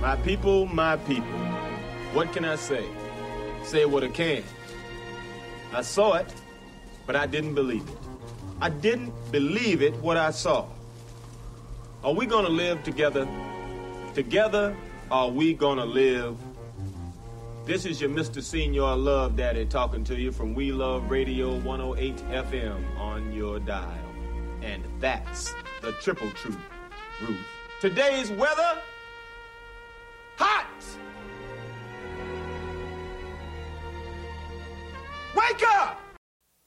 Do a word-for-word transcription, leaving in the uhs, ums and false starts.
My people, my people. What can I say? Say what I can. I saw it, but I didn't believe it. I didn't believe it what I saw. Are we gonna live together? Together, are we gonna live? This is your Mister Senior Love Daddy talking to you from We Love Radio one oh eight F M on your dial. And that's the triple truth, Ruth. Today's weather